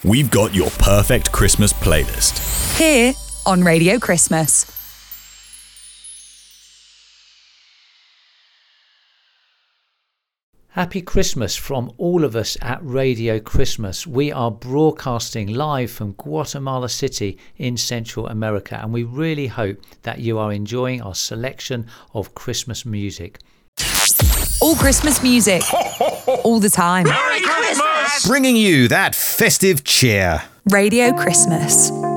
we've got your perfect Christmas playlist. Here on Radio Christmas. Happy Christmas from all of us at Radio Christmas. We are broadcasting live from Guatemala City in Central America, and we really hope that you are enjoying our selection of Christmas music. All Christmas music, all the time. Merry Christmas! Bringing you that festive cheer. Radio Christmas.